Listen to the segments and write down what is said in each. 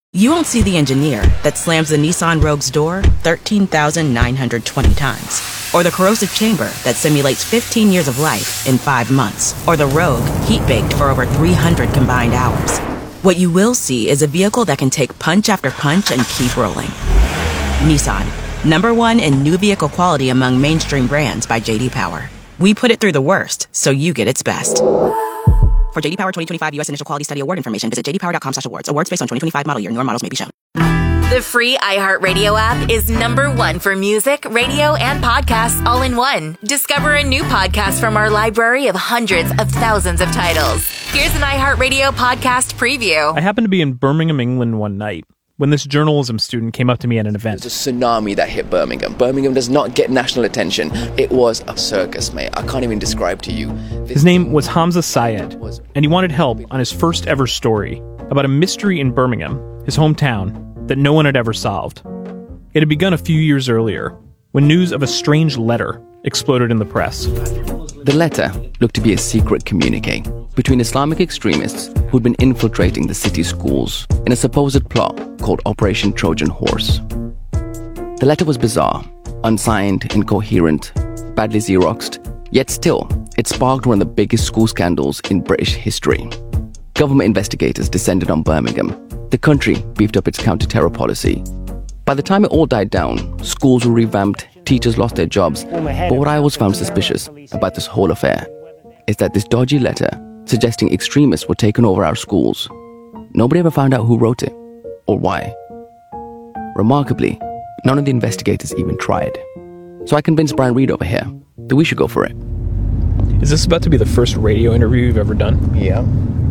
You won't see the engineer that slams the Nissan Rogue's door 13,920 times. Or the corrosive chamber that simulates 15 years of life in 5 months. Or the Rogue heat-baked for over 300 combined hours. What you will see is a vehicle that can take punch after punch and keep rolling. Nissan, #1 in new vehicle quality among mainstream brands by J.D. Power. We put it through the worst, so you get its best. For J.D. Power 2025 U.S. Initial Quality Study Award information, visit jdpower.com/awards. Awards based on 2025 model year. Newer models may be shown. The free iHeartRadio app is #1 for music, radio, and podcasts all in one. Discover a new podcast from our library of hundreds of thousands of titles. Here's an iHeartRadio podcast preview. I happened to be in Birmingham, England one night when this journalism student came up to me at an event. There's a tsunami that hit Birmingham. Birmingham does not get national attention. It was a circus, mate. I can't even describe to you. His name was Hamza Syed, and he wanted help on his first ever story about a mystery in Birmingham, his hometown, that no one had ever solved. It had begun a few years earlier, when news of a strange letter exploded in the press. The letter looked to be a secret communique between Islamic extremists who'd been infiltrating the city's schools in a supposed plot called Operation Trojan Horse. The letter was bizarre, unsigned, incoherent, badly Xeroxed, yet still, it sparked one of the biggest school scandals in British history. Government investigators descended on Birmingham. The country beefed up its counter-terror policy. By the time it all died down, schools were revamped, teachers lost their jobs. But what I always found suspicious about this whole affair is that this dodgy letter suggesting extremists were taking over our schools, nobody ever found out who wrote it or why. Remarkably, none of the investigators even tried. So I convinced Brian Reed over here that we should go for it. Is this about to be the first radio interview you've ever done? Yeah.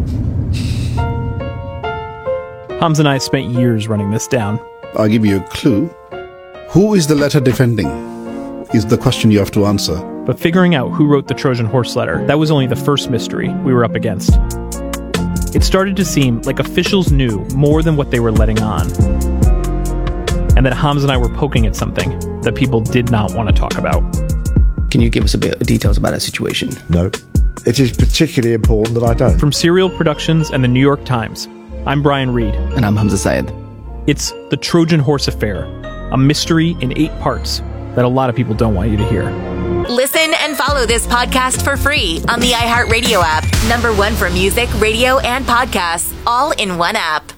Hamza and I spent years running this down. I'll give you a clue. Who is the letter defending is the question you have to answer. But figuring out who wrote the Trojan Horse letter, that was only the first mystery we were up against. It started to seem like officials knew more than what they were letting on. And that Hamza and I were poking at something that people did not want to talk about. Can you give us a bit of details about that situation? No. It is particularly important that I don't. From Serial Productions and the New York Times, I'm Brian Reed. And I'm Hamza Syed. It's the Trojan Horse Affair, a mystery in 8 parts that a lot of people don't want you to hear. Listen and follow this podcast for free on the iHeartRadio app. #1 for music, radio, and podcasts, all in one app.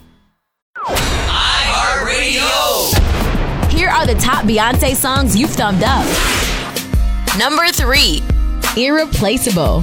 iHeartRadio. Here are the top Beyonce songs you've thumbed up. #3. Irreplaceable.